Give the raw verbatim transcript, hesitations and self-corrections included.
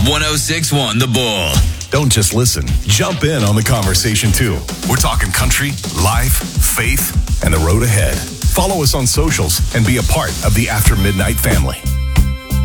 one oh six point one The Bull. Don't just listen. Jump in on the conversation, too. We're talking country, life, faith, and the road ahead. Follow us on socials and be a part of the After Midnight family.